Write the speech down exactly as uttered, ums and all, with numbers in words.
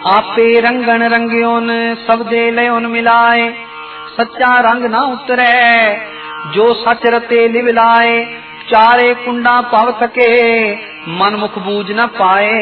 आपे रंगन रंग्योन सब दे लयोन मिलाए, सच्चा रंग ना उतरे जो सच रते लिवलाए, चारे कुंडा पव सके मन मुख बूझ न पाए।